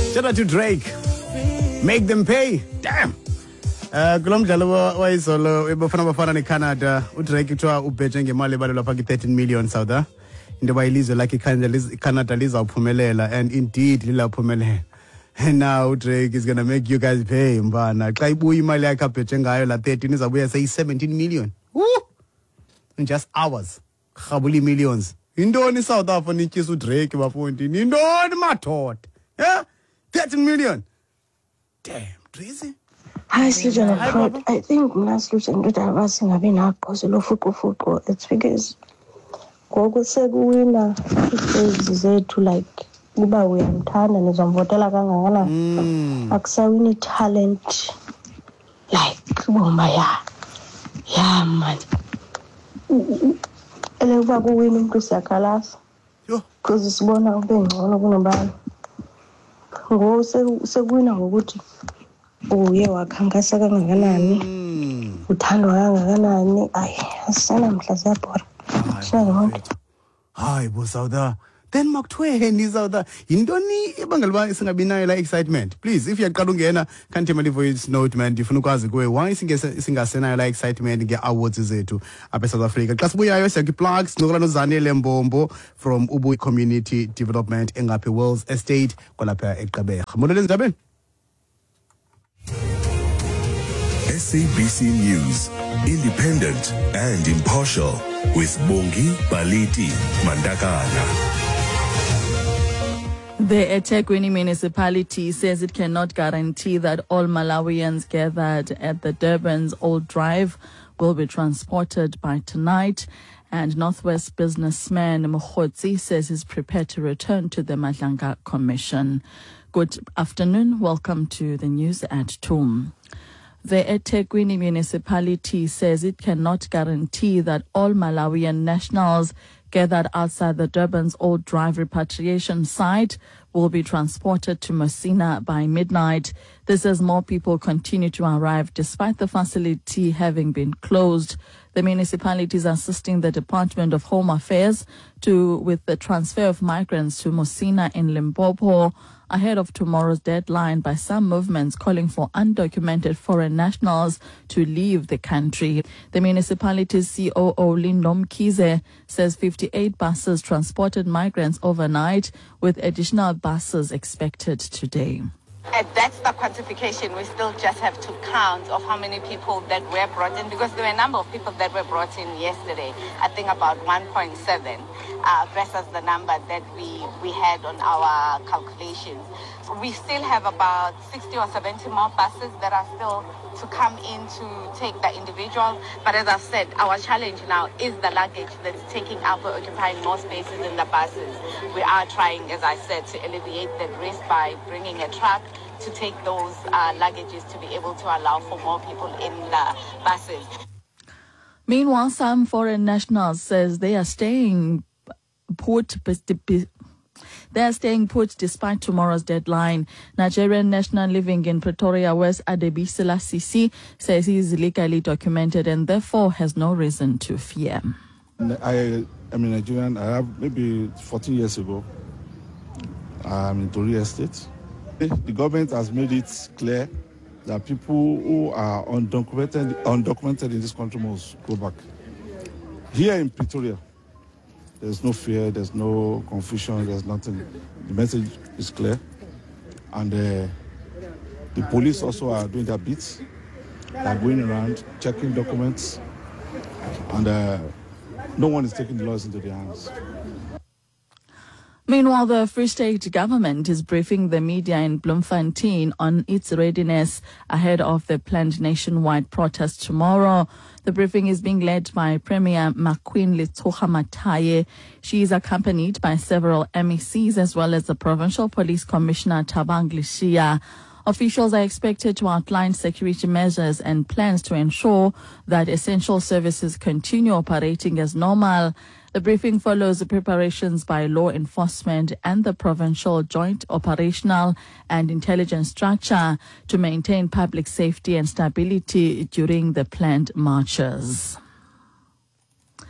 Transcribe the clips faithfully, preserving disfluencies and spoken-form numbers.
Shout out to Drake. Make them pay. Damn. Uh, kulomdlalo wayizolo ebafana bafana neCanada uDrake uthiwa ubheje ngemali ebalelwa pha thirteen million South Africa into bayilizwe like iCanada lizawuphumelela, and indeed lilaphumelela. And now Drake is gonna make you guys pay mbana. Xa ibuya imali yakhe abheje ngayo la thirteen izabuya say seventeen million. Woo! In just hours. Khabuli millions. Indoni South Africa nityisa uDrake bafundi. Indoni madoda. Yeah? thirteen million. Damn, Tracy. Hi, Sujan Afrod. I think Naslujan to Davas in Avina Posilo Fuku Fuku. It's because Gogo said winner is there to like Uba we am tan and is on Votela Gangana. Aksa we need talent like oh my yeah man. Eleva go winning to Sakalas. Because it's one of them, one of them. Go se winner ngokuthi uye wakhankasa kangakanani uthandwa kangakanani ayi asana mhla siyabhora siyabona hayi bo Sauda then makutweni Sauda yintoni ebangela uba singabi nayo la excitement. Please, if uyaqala ungena kanti mali voice note man ndifuna ukwazi kuwe why singasenayo la excitement nge-awards zethu apha eSouth Africa. Xa sibuyayo siyakhi plugs nokula noZanele Mbombo from Ubu Community Development engaphi World's Estate kwalapha eGqeberha. Molweni ndabeni. S A B C News, independent and impartial, with Bongi Baliti Mandakana. The eThekwini municipality says it cannot guarantee that all Malawians gathered at the Durban's Old Drive will be transported by tonight. And Northwest businessman Mkhotsi says he's prepared to return to the Madlanga Commission. Good afternoon. Welcome to the news at two. The eThekwini municipality says it cannot guarantee that all Malawian nationals gathered outside the Durban's Old Drive repatriation site will be transported to Messina by midnight. This as more people continue to arrive despite the facility having been closed. The municipality is assisting the Department of Home Affairs to with the transfer of migrants to Messina in Limpopo ahead of tomorrow's deadline by some movements calling for undocumented foreign nationals to leave the country. The municipality's C O O Lindom Kize says fifty-eight buses transported migrants overnight with additional buses expected today. And that's the quantification. We still just have to count of how many people that were brought in, because there were a number of people that were brought in yesterday. I think about one point seven uh, versus the number that we, we had on our calculations. We still have about sixty or seventy more buses that are still to come in to take the individuals. But as I said, our challenge now is the luggage that's taking up or occupying more spaces in the buses. We are trying, as I said, to alleviate that risk by bringing a truck to take those uh, luggages to be able to allow for more people in the buses. Meanwhile, some foreign nationals says they are staying put They are staying put despite tomorrow's deadline. Nigerian national living in Pretoria West, Adebisela Sisi, says he is legally documented and therefore has no reason to fear. I am a Nigerian. I have maybe fourteen years ago. I'm into real estate. The government has made it clear that people who are undocumented, undocumented in this country must go back. Here in Pretoria, there's no fear, there's no confusion, there's nothing. The message is clear. And uh, the police also are doing their bits. They're going around, checking documents. And uh, no one is taking the laws into their hands. Meanwhile, the Free State government is briefing the media in Bloemfontein on its readiness ahead of the planned nationwide protest tomorrow. The briefing is being led by Premier Makwin Letsoga Mataye. She is accompanied by several M E Cs as well as the Provincial Police Commissioner Thabang Lesia. Officials are expected to outline security measures and plans to ensure that essential services continue operating as normal. The briefing follows the preparations by law enforcement and the provincial joint operational and intelligence structure to maintain public safety and stability during the planned marches.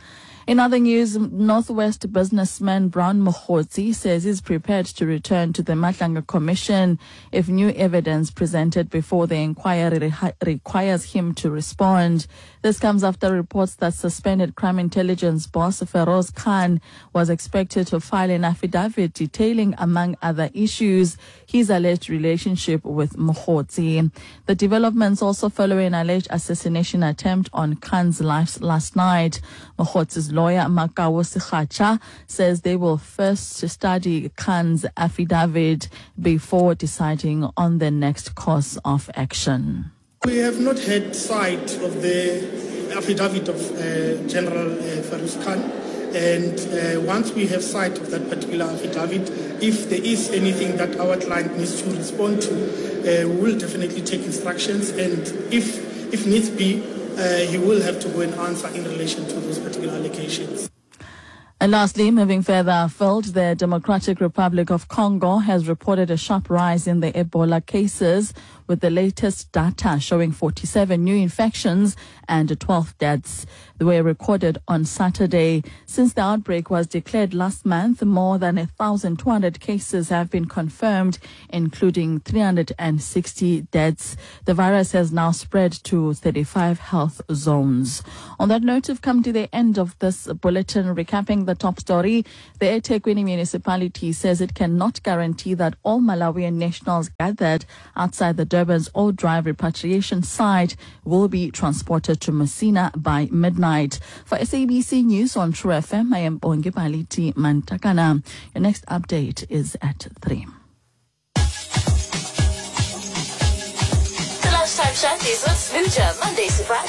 In other news, Northwest businessman Brown Mokhotsi says he's prepared to return to the Matlanga Commission if new evidence presented before the inquiry re- requires him to respond. This comes after reports that suspended crime intelligence boss Feroz Khan was expected to file an affidavit detailing, among other issues, his alleged relationship with Mokhotsi. The developments also follow an alleged assassination attempt on Khan's life last night. Mokhotsi's lawyer Makawo Sikhacha says they will first study Khan's affidavit before deciding on the next course of action. We have not had sight of the affidavit of uh, General uh, Feroz Khan, and uh, once we have sight of that particular affidavit, if there is anything that our client needs to respond to, uh, we will definitely take instructions, and if, if needs be, uh, he will have to go and answer in relation to those particular allegations. And lastly, moving further afield, the Democratic Republic of Congo has reported a sharp rise in the Ebola cases, with the latest data showing forty-seven new infections and twelve deaths. They were recorded on Saturday. Since the outbreak was declared last month, more than one thousand two hundred cases have been confirmed, including three hundred sixty deaths. The virus has now spread to thirty-five health zones. On that note, we've come to the end of this bulletin. Recapping the top story, the eThekwini municipality says it cannot guarantee that all Malawian nationals gathered outside the Durban's Old Drive repatriation site will be transported to Messina by midnight. For S A B C News on True F M, I am Bongi Baliti Mantakana. Your next update is at three. The Lunchtime Chat is with Luja, Mondays to Friday.